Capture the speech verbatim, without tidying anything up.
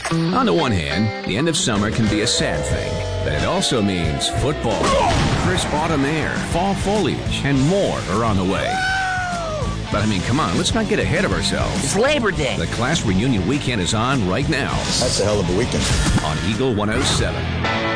On the one hand, the end of summer can be a sad thing, but it also means football, crisp autumn air, fall foliage, and more are on the way. But I mean, come on, let's not get ahead of ourselves. It's Labor Day. The class reunion weekend is on right now. That's a hell of a weekend. On Eagle one oh seven.